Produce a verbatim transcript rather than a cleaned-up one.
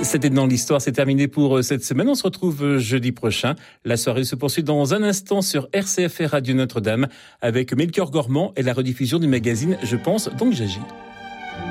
C'était dans l'histoire, c'est terminé pour cette semaine. On se retrouve jeudi prochain. La soirée se poursuit dans un instant sur R C F et Radio Notre-Dame avec Melchior Gormand et la rediffusion du magazine Je pense donc j'agis.